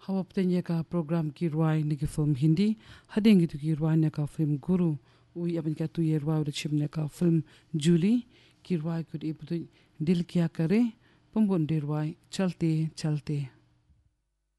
hawaptenya ka program ki ruai ni ki film Hindi hadengi tu ki ruai ne ka film Guru ui aban ka tu ye ruai de chimne ka film Julie ki ruai kud ibu dil kya करे पंबुन देरवाई चलते चलते